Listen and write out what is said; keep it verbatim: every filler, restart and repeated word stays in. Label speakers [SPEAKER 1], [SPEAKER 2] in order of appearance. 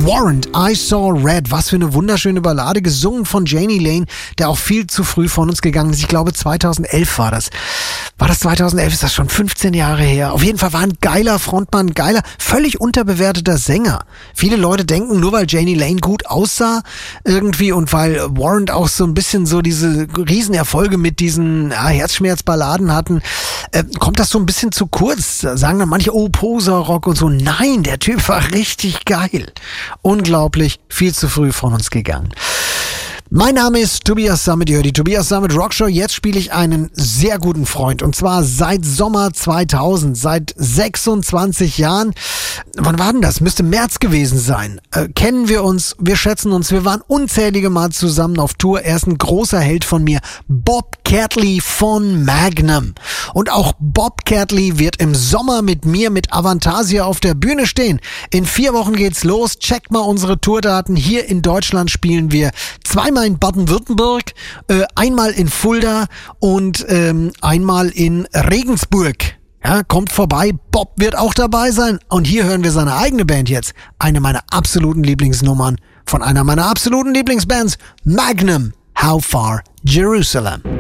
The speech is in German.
[SPEAKER 1] Warrant, I Saw Red. Was für eine wunderschöne Ballade, gesungen von Jani Lane, der auch viel zu früh von uns gegangen ist. Ich glaube zweitausendelf war das. War das zweitausendelf? Ist das schon fünfzehn Jahre her? Auf jeden Fall war ein geiler Frontmann, ein geiler, völlig unterbewerteter Sänger. Viele Leute denken, nur weil Jani Lane gut aussah irgendwie und weil Warrant auch so ein bisschen so diese Riesenerfolge mit diesen ja, Herzschmerzballaden hatten, äh, kommt das so ein bisschen zu kurz. Sagen dann manche, oh, Poser-Rock und so. Nein, der Typ war richtig geil. Unglaublich, viel zu früh von uns gegangen. Mein Name ist Tobias Sammet, ihr hört die Tobias Sammet Rockshow. Jetzt spiele ich einen sehr guten Freund und zwar seit Sommer zweitausend, seit sechsundzwanzig Jahren. Wann war denn das? Müsste März gewesen sein. Äh, kennen wir uns, wir schätzen uns, wir waren unzählige Mal zusammen auf Tour. Er ist ein großer Held von mir, Bob Catley von Magnum. Und auch Bob Catley wird im Sommer mit mir mit Avantasia auf der Bühne stehen. In vier Wochen geht's los. Checkt mal unsere Tourdaten. Hier in Deutschland spielen wir zweimal in Baden-Württemberg, äh, einmal in Fulda und ähm, einmal in Regensburg. Ja, kommt vorbei, Bob wird auch dabei sein und hier hören wir seine eigene Band jetzt. Eine meiner absoluten Lieblingsnummern von einer meiner absoluten Lieblingsbands, Magnum, How Far Jerusalem.